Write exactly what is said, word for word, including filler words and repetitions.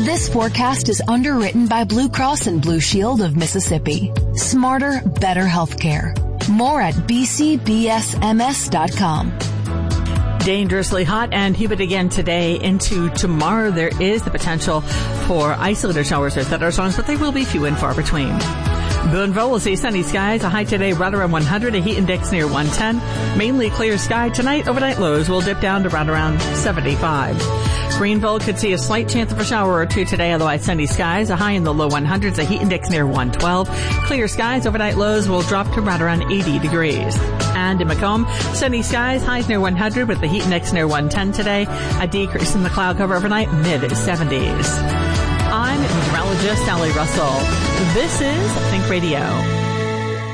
This forecast is underwritten by Blue Cross and Blue Shield of Mississippi. Smarter, better healthcare. More at b c b s m s dot com. Dangerously hot and humid again today into tomorrow. There is the potential for isolated showers or thunderstorms, but they will be few and far between. Boonville will see sunny skies. A high today right around one hundred. A heat index near one ten. Mainly clear sky tonight. Overnight lows will dip down to right around seventy-five. Greenville could see a slight chance of a shower or two today. Otherwise sunny skies. A high in the low hundreds. A heat index near one twelve. Clear skies. Overnight lows will drop to right around eighty degrees. And in Macomb, sunny skies. Highs near one hundred with the heat index near one ten today. A decrease in the cloud cover overnight. mid seventies. I'm meteorologist Sally Russell. This is Think Radio.